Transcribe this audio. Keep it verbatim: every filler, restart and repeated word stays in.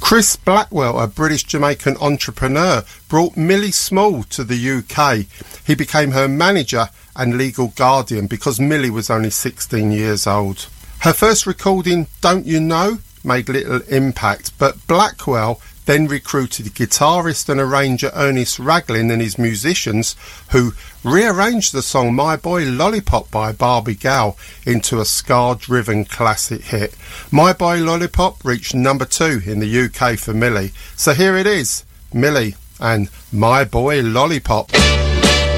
Chris Blackwell, a British-Jamaican entrepreneur, brought Millie Small to the U K. He became her manager and legal guardian because Millie was only sixteen years old. Her first recording, Don't You Know, made little impact, but Blackwell then recruited guitarist and arranger Ernest Raglan and his musicians, who rearranged the song My Boy Lollipop by Barbie Gal into a ska-driven classic hit. My Boy Lollipop reached number two in the U K for Millie. So here it is, Millie and My Boy Lollipop.